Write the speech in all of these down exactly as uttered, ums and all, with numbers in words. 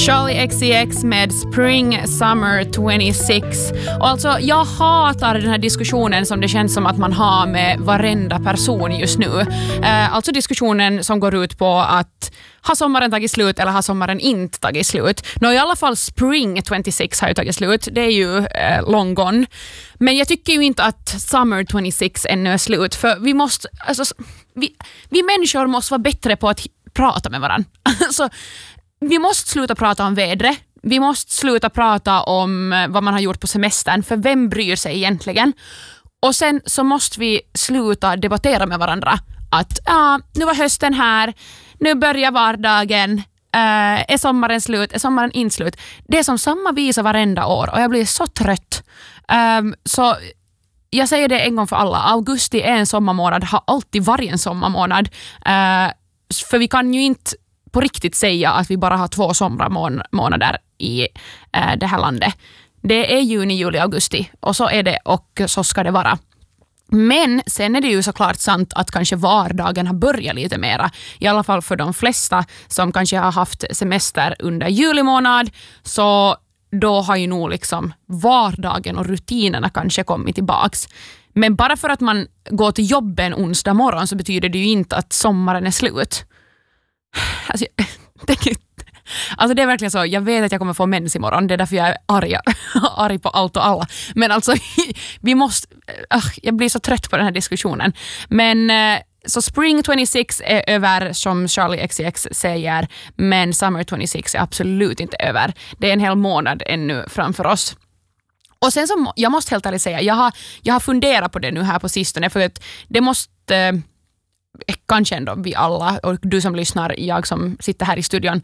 Charli X C X med Spring Summer tjugosex. Och alltså, jag hatar den här diskussionen som det känns som att man har med varenda person just nu. Eh, alltså diskussionen som går ut på att har sommaren tagit slut eller har sommaren inte tagit slut? Nå, i alla fall Spring tjugosex har ju tagit slut. Det är ju eh, long gone. Men jag tycker ju inte att Summer tjugosex ännu är slut. För vi måste, alltså, vi, vi människor måste vara bättre på att prata med varandra. Alltså, vi måste sluta prata om vädret. Vi måste sluta prata om vad man har gjort på semestern. För vem bryr sig egentligen? Och sen så måste vi sluta debattera med varandra. Att ah, nu var hösten här. Nu börjar vardagen. Uh, är sommaren slut? Är sommaren inte slut? Det är som samma visa varenda år. Och jag blir så trött. Um, så jag säger det en gång för alla. Augusti är en sommarmånad. Har alltid varit en sommarmånad. Uh, för vi kan ju inte på riktigt säga att vi bara har två sommarmånader i äh, det här landet. Det är juni, juli, augusti och så är det och så ska det vara. Men sen är det ju såklart sant att kanske vardagen har börjat lite mera. I alla fall för de flesta som kanske har haft semester under juli månad, så då har ju nog liksom vardagen och rutinerna kanske kommit tillbaks. Men bara för att man går till jobben onsdag morgon så betyder det ju inte att sommaren är slut. Alltså, det, alltså det är verkligen så, jag vet att jag kommer få mens imorgon, det är därför jag är arg, arg på allt och alla. Men alltså, vi måste, uh, jag blir så trött på den här diskussionen. Men uh, så Spring tjugosex är över som Charli X C X säger, men Summer tjugosex är absolut inte över. Det är en hel månad ännu framför oss. Och sen så, jag måste helt ärligt säga, jag har, jag har funderat på det nu här på sistone, för att det måste... Uh, kanske ändå vi alla och du som lyssnar, jag som sitter här i studion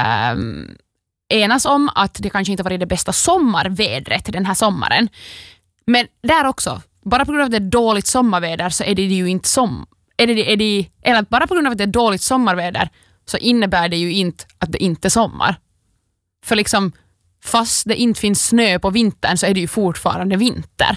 ähm, enas om att det kanske inte varit det bästa sommarvädret den här sommaren. Men där också, bara på grund av att det är dåligt sommarväder så är det ju inte som är det, är det, eller bara på grund av att det är dåligt sommarväder så innebär det ju inte att det inte är sommar. För liksom, fast det inte finns snö på vintern så är det ju fortfarande vinter.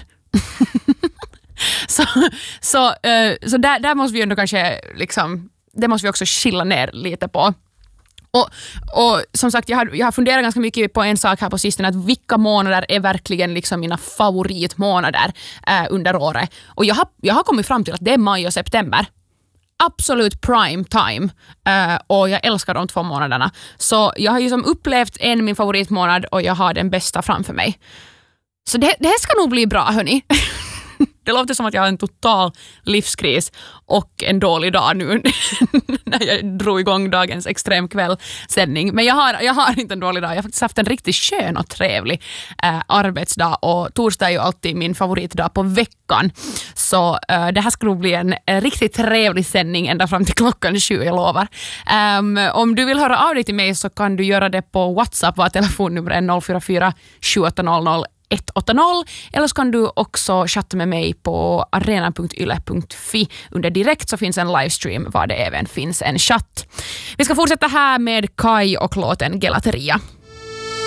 Så, så, uh, så där, där måste vi ändå kanske liksom, det måste vi också skilla ner lite på. Och, och som sagt, jag har, jag har funderat ganska mycket på en sak här på sistone, att vilka månader är verkligen liksom mina favoritmånader uh, under året. Och jag har, jag har kommit fram till att det är maj och september. Absolut prime time. Uh, och jag älskar de två månaderna. Så jag har ju som upplevt en min favoritmånad och jag har den bästa framför mig. Så det, det här ska nog bli bra, hörni. Det låter som att jag har en total livskris och en dålig dag nu när jag drog igång dagens extremkvällsändning. Men jag har, jag har inte en dålig dag. Jag har faktiskt haft en riktigt skön och trevlig eh, arbetsdag, och torsdag är ju alltid min favoritdag på veckan. Så eh, det här ska nog bli en eh, riktigt trevlig sändning ända fram till klockan sju, jag lovar. Um, om du vill höra av dig till mig så kan du göra det på WhatsApp. Vår telefonnummer är noll fyra fyra sju åtta noll noll ett åtta noll, eller så kan du också chatta med mig på arena punkt yle punkt fi. Under direkt så finns en livestream var det även finns en chatt. Vi ska fortsätta här med Kai och låten Gelateria.